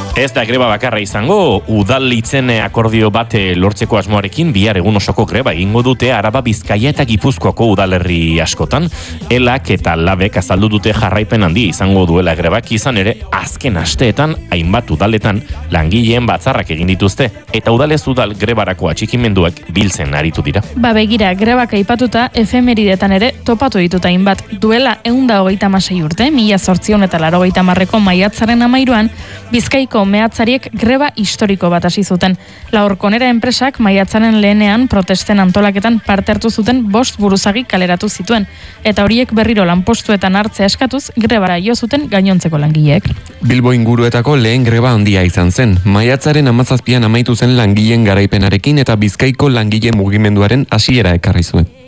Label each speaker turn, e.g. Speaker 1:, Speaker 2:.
Speaker 1: Ez da greba bakarra izango, udalhitzen akordio bat lortzeko asmoarekin bihar egun osoko greba egingo dute Araba, Bizkaia eta Gipuzkoako udalerri askotan. Elak eta Labek azaldu dute jarraipen handi izango duela grebak, izan ere azken asteetan hainbat udaletan langileen batzarrak egin dituzte eta udalez udal grebarako atxikimenduak biltzen aritu dira.
Speaker 2: Begira, grebak aipatuta efemeridetan ere topatu dituta hainbat. Duela 136 urte, 1880ko maiatzaren 13 Bizkaiko meatzariek greba historiko bat hasi zuten. Laurkonera enpresak maiatzaren lehenean protesten antolaketan parte hartu zuten 5 buruzagi kaleratu zituen, eta horiek berriro lanpostuetan hartzea eskatuz grebara jo zuten gainontzeko langileek.
Speaker 3: Bilbo inguruetako lehen greba handia izan zen. Maiatzaren 17an amaitu zen langileen garaipenarekin eta Bizkaiko langile mugimenduaren hasiera ekarri zuen.